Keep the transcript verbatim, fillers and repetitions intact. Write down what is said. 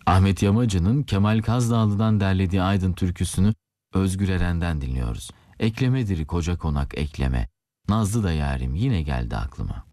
Ahmet Yamacı'nın Kemal Kazdağlı'dan derlediği Aydın türküsünü Özgür Eren'den dinliyoruz. Eklemedir koca konak ekleme. Nazlı da yarim yine geldi aklıma.